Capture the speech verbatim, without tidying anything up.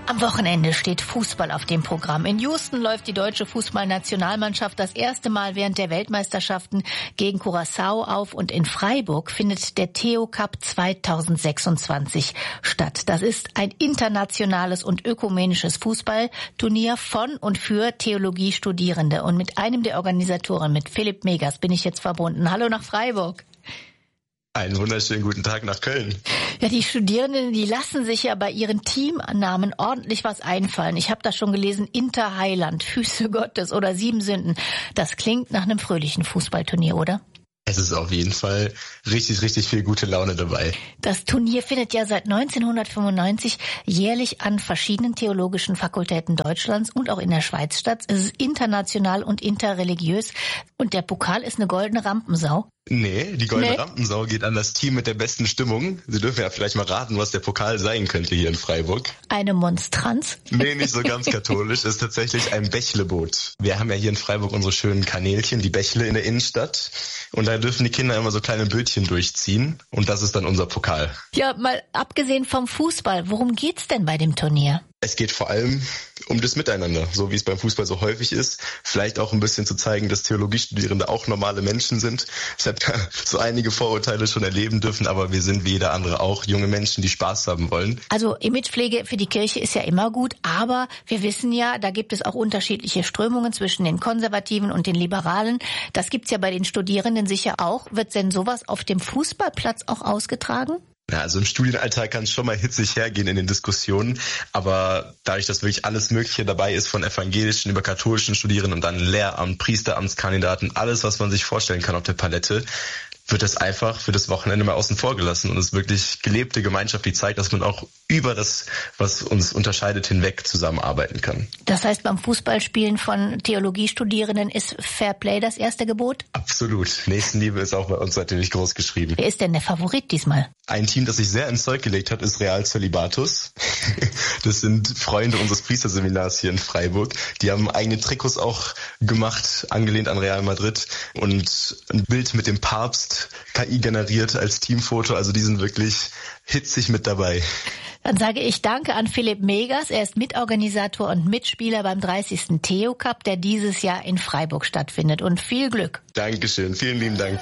Am Wochenende steht Fußball auf dem Programm. In Houston läuft die deutsche Fußballnationalmannschaft das erste Mal während der Weltmeisterschaften gegen Curaçao auf und in Freiburg findet der Theo Cup zweitausendsechsundzwanzig statt. Das ist ein internationales und ökumenisches Fußballturnier von und für Theologiestudierende. Und mit einem der Organisatoren, mit Philipp Megas, bin ich jetzt verbunden. Hallo nach Freiburg. Einen wunderschönen guten Tag nach Köln. Ja, die Studierenden, die lassen sich ja bei ihren Teamnamen ordentlich was einfallen. Ich habe da schon gelesen, Interheiland, Füße Gottes oder Sieben Sünden. Das klingt nach einem fröhlichen Fußballturnier, oder? Es ist auf jeden Fall richtig, richtig viel gute Laune dabei. Das Turnier findet ja seit neunzehnhundertfünfundneunzig jährlich an verschiedenen theologischen Fakultäten Deutschlands und auch in der Schweiz statt. Es ist international und interreligiös. Und der Pokal ist eine goldene Rampensau. Nee, die goldene Nee. Rampensau geht an das Team mit der besten Stimmung. Sie dürfen ja vielleicht mal raten, was der Pokal sein könnte hier in Freiburg. Eine Monstranz? Nee, nicht so ganz katholisch. Es ist tatsächlich ein Bächleboot. Wir haben ja hier in Freiburg unsere schönen Kanälchen, die Bächle in der Innenstadt. Und da dürfen die Kinder immer so kleine Bötchen durchziehen. Und das ist dann unser Pokal. Ja, mal abgesehen vom Fußball, worum geht's denn bei dem Turnier? Es geht vor allem um das Miteinander, so wie es beim Fußball so häufig ist. Vielleicht auch ein bisschen zu zeigen, dass Theologiestudierende auch normale Menschen sind. Ich habe da so einige Vorurteile schon erleben dürfen, aber wir sind wie jeder andere auch junge Menschen, die Spaß haben wollen. Also Imagepflege für die Kirche ist ja immer gut, aber wir wissen ja, da gibt es auch unterschiedliche Strömungen zwischen den Konservativen und den Liberalen. Das gibt's ja bei den Studierenden sicher auch. Wird denn sowas auf dem Fußballplatz auch ausgetragen? Ja, also im Studienalltag kann es schon mal hitzig hergehen in den Diskussionen, aber dadurch, dass wirklich alles Mögliche dabei ist, von evangelischen über katholischen Studierenden und dann Lehramt, Priesteramtskandidaten, alles, was man sich vorstellen kann auf der Palette, wird das einfach für das Wochenende mal außen vor gelassen und es ist wirklich gelebte Gemeinschaft, die zeigt, dass man auch über das, was uns unterscheidet, hinweg zusammenarbeiten kann. Das heißt, beim Fußballspielen von Theologiestudierenden ist Fair Play das erste Gebot? Absolut. Nächstenliebe ist auch bei uns natürlich groß geschrieben. Wer ist denn der Favorit diesmal? Ein Team, das sich sehr ins Zeug gelegt hat, ist Real Celibatus. Das sind Freunde unseres Priesterseminars hier in Freiburg. Die haben eigene Trikots auch gemacht, angelehnt an Real Madrid und ein Bild mit dem Papst K I generiert als Teamfoto. Also die sind wirklich hitzig mit dabei. Dann sage ich Danke an Philipp Megas. Er ist Mitorganisator und Mitspieler beim dreißigsten Theo Cup, der dieses Jahr in Freiburg stattfindet. Und viel Glück. Dankeschön. Vielen lieben Dank.